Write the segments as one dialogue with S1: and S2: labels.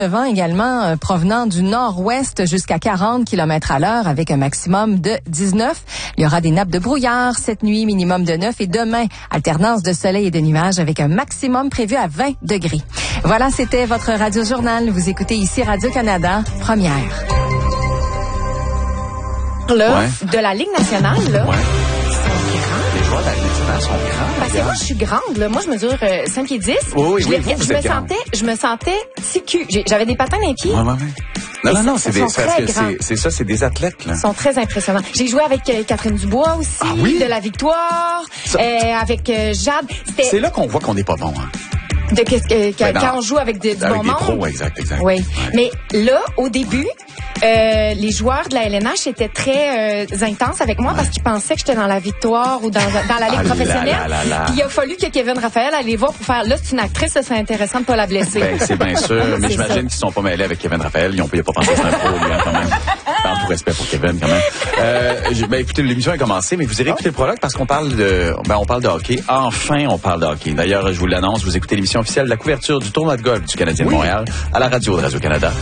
S1: Vent également provenant du nord-ouest jusqu'à 40 km/h avec un maximum de 19. Il y aura des nappes de brouillard cette nuit, minimum de 9 et demain, alternance de soleil et de nuages avec un maximum prévu à 20 degrés. Voilà, c'était votre Radio-Journal. Vous écoutez ici Radio-Canada, première.
S2: Là,
S3: Ouais.
S2: de la Ligue nationale, là.
S3: Ouais. Les joueurs de la Ligue nationale sont grands.
S2: Parce que moi, je suis grande, là. Moi, je mesure 5 pieds 10.
S3: Oui,
S2: je
S3: oui, vous
S2: je
S3: êtes grande.
S2: je me sentais TQ. J'avais des patins dans les pieds.
S3: Ouais. Non,
S2: Ils
S3: c'est
S2: sont très grands.
S3: c'est des athlètes, là.
S2: Ils sont très impressionnants. J'ai joué avec Catherine Dubois aussi,
S3: Ah oui?
S2: de la Victoire,
S3: Ça-
S2: avec Jade.
S3: C'est là qu'on voit qu'on n'est pas bon, hein.
S2: Quand on joue avec du
S3: Avec
S2: bon
S3: des
S2: monde.
S3: pros, exact.
S2: Oui.
S3: Ouais.
S2: Mais là, au début, les joueurs de la LNH étaient très intenses avec moi parce qu'ils pensaient que j'étais dans la Victoire ou dans la Ligue
S3: Ah
S2: professionnelle.
S3: là.
S2: Puis il a fallu que Kevin Raphaël aille les voir pour faire, là, c'est une actrice, ça serait intéressant de pas la blesser.
S3: Ben, c'est bien sûr, mais
S2: C'est
S3: j'imagine
S2: ça.
S3: qu'ils sont pas mêlés avec Kevin Raphaël. Ils ont pas pensé que c'était un pro, lui, hein, quand même. Tant tout respect pour Kevin, quand même. Ben, écoutez, l'émission a commencé, mais vous irez écouter le prologue parce qu'on parle on parle de hockey. Enfin, on parle de hockey. D'ailleurs, je vous l'annonce, vous écoutez l'émission officielle de la couverture du tournoi de golf du Canadien de Montréal à la radio de Radio-Canada.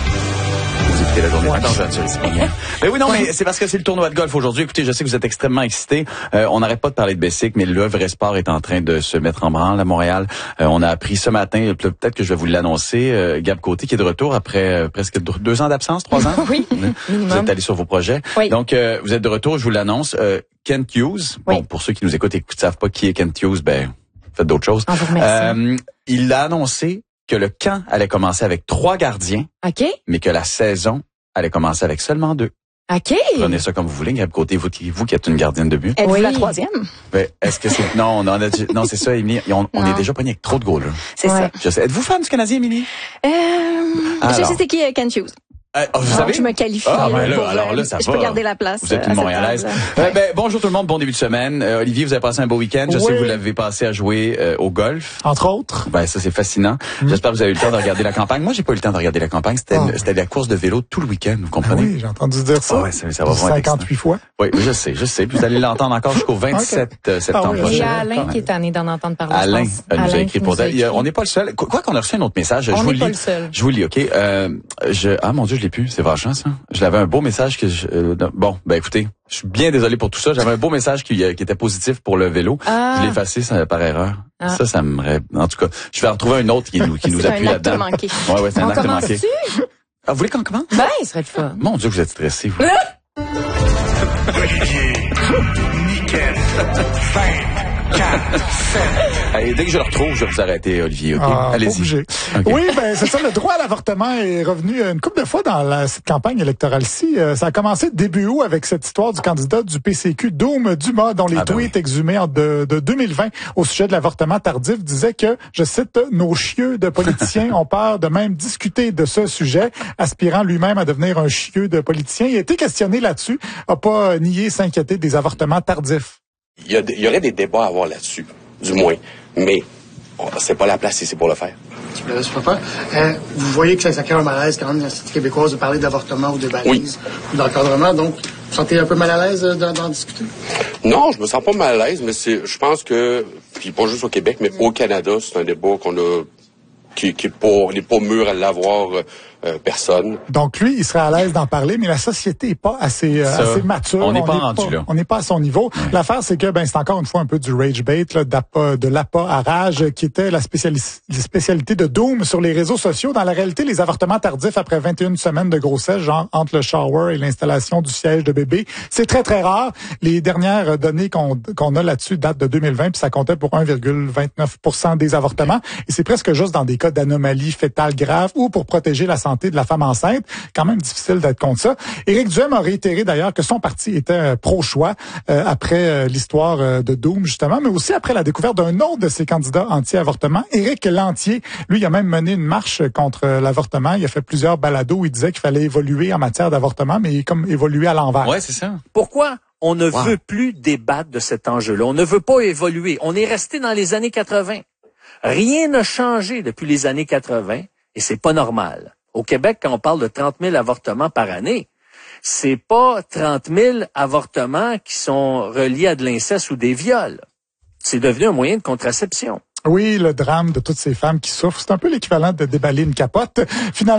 S3: Vous écoutez la journée. Attends, je vais ici. Mais oui, non, mais c'est parce que c'est le tournoi de golf aujourd'hui. Écoutez, je sais que vous êtes extrêmement excités. On n'arrête pas de parler de Bessic, mais le vrai sport est en train de se mettre en branle à Montréal. On a appris ce matin, peut-être que je vais vous l'annoncer, Gab Côté qui est de retour après presque 2 ans d'absence, 3 ans.
S2: Oui,
S3: Vous
S2: minimum.
S3: êtes allé sur vos projets.
S2: Oui.
S3: Donc, vous êtes de retour, je vous l'annonce. Kent Hughes,
S2: Oui.
S3: bon, pour ceux qui nous écoutent et qui ne savent pas qui est Kent Hughes, ben, faites d'autres choses.
S2: On vous remercie.
S3: Il a annoncé que le camp allait commencer avec 3 gardiens,
S2: OK?
S3: mais que la saison allait commencer avec seulement 2.
S2: OK.
S3: Prenez ça comme vous voulez, Gab Côté, vous qui êtes une gardienne de but.
S4: Êtes-vous
S2: Oui.
S4: la troisième?
S3: Ben, est-ce que c'est... Non, non, c'est ça, Émilie. On est déjà pogné avec trop de goals, là.
S4: C'est
S2: Ouais.
S3: Je sais. Êtes-vous fan du Canadien, Émilie?
S4: ça.
S3: Alors.
S4: Je sais qui est Kent Hughes.
S3: Vous
S4: Non,
S3: savez?
S4: je me qualifie.
S3: Ah, ben là,
S4: pour,
S3: alors là, ça
S4: je
S3: va.
S4: peux garder la place.
S3: Vous êtes
S4: à
S3: une
S4: cette
S3: Montréalaise.
S4: table.
S3: Ben, bonjour tout le monde, bon début de semaine. Olivier, vous avez passé un beau week-end. Je sais que vous l'avez passé à jouer au golf.
S5: Entre autres.
S3: Ben ça c'est fascinant. J'espère que vous avez eu le temps de regarder la campagne. Moi j'ai pas eu le temps de regarder la campagne. C'était la course de vélo tout le week-end, vous
S5: Ah
S3: comprenez?
S5: oui, j'ai entendu dire ça.
S3: Ah ouais, ça va vraiment être
S5: 58 fois.
S3: Oui, je sais. Puis vous allez l'entendre encore jusqu'au 27 septembre
S5: oui,
S2: Et
S3: prochain.
S2: Alain qui est tanné d'en entendre parler,
S3: Alain
S2: je pense.
S3: nous a
S2: Alain
S3: écrit
S2: qui
S3: pour
S2: nous a
S3: elle.
S2: écrit.
S3: On n'est pas le seul. Quoi qu'on a reçu un autre message.
S2: On
S3: je vous
S2: n'est
S3: le
S2: pas
S3: lis.
S2: le seul.
S3: Je vous le lis, OK? Ah mon Dieu, je l'ai plus. C'est vachant, ça. Je l'avais un beau message que bon, ben écoutez, je suis bien désolé pour tout ça. J'avais un beau message qui était positif pour le vélo.
S2: Ah.
S3: Je l'ai effacé par erreur.
S2: Ah.
S3: Ça me... En tout cas, je vais en retrouver un autre qui nous
S4: C'est
S3: appuie
S4: un acte
S3: là-dedans.
S4: manqué.
S3: Ouais, c'est un
S2: On
S3: acte manqué.
S2: commence-tu?
S3: Ah, vous voulez qu'on commence?
S2: Ben, il serait le fun.
S3: Mon Dieu, vous êtes stressé, vous.
S6: Olivier, Niquette, 5, 4, 7.
S3: Allez, dès que je le retrouve, je vais vous arrêter, Olivier, OK?
S5: Ah, pas
S3: Allez-y.
S5: obligé.
S3: OK.
S5: Oui, ben c'est ça. Le droit à l'avortement est revenu une couple de fois dans cette campagne électorale-ci. Ça a commencé début août avec cette histoire du candidat du PCQ, Doom Dumas, dont les
S3: Ah ben
S5: tweets exhumés de 2020 au sujet de l'avortement tardif disaient que, je cite, « Nos chieux de politiciens ont peur de même discuter de ce sujet », aspirant lui-même à devenir un chieux de politicien. Il a été questionné là-dessus, a pas nié s'inquiéter des avortements tardifs.
S7: Il y aurait des débats à avoir là-dessus, du moins. Mais c'est pas la place ici pour le faire.
S8: Vous voyez que ça crée un malaise quand même dans la société québécoise de parler d'avortement ou de balises ou d'encadrement. Donc, vous vous sentez un peu mal à l'aise d'en discuter?
S7: Non, je me sens pas mal à l'aise, mais je pense que, puis pas juste au Québec, mais au Canada, c'est un débat qui n'est pas mûr à l'avoir personne.
S5: Donc lui, il serait à l'aise d'en parler, mais la société est pas assez mature.
S3: on n'est pas rendu là.
S5: On n'est pas à son niveau.
S3: Ouais.
S5: L'affaire, c'est que c'est encore une fois un peu du rage bait, là, de l'appât à rage, qui était la spécialité de Doom sur les réseaux sociaux. Dans la réalité, les avortements tardifs après 21 semaines de grossesse, genre entre le shower et l'installation du siège de bébé, c'est très très rare. Les dernières données qu'on a là-dessus datent de 2020, puis ça comptait pour 1,29% des avortements. Et c'est presque juste dans des cas d'anomalie fétale grave ou pour protéger la santé de la femme enceinte. Quand même difficile d'être contre ça. Éric Duhem a réitéré d'ailleurs que son parti était pro-choix après l'histoire de Doom, justement, mais aussi après la découverte d'un autre de ses candidats anti-avortement, Éric Lantier. Lui, il a même mené une marche contre l'avortement. Il a fait plusieurs balados où il disait qu'il fallait évoluer en matière d'avortement, mais comme évoluer à l'envers.
S3: Ouais, c'est ça.
S9: Pourquoi on ne veut plus débattre de cet enjeu-là? On ne veut pas évoluer. On est resté dans les années 80. Rien n'a changé depuis les années 80 et c'est pas normal. Au Québec, quand on parle de 30 000 avortements par année, c'est pas 30 000 avortements qui sont reliés à de l'inceste ou des viols. C'est devenu un moyen de contraception.
S5: Oui, le drame de toutes ces femmes qui souffrent, c'est un peu l'équivalent de déballer une capote. Finalement,